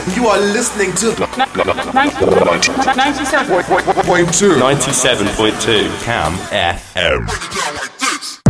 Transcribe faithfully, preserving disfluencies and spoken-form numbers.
You are listening to ninety-seven point two ninety-seven point two Cam F M. Break it down like this.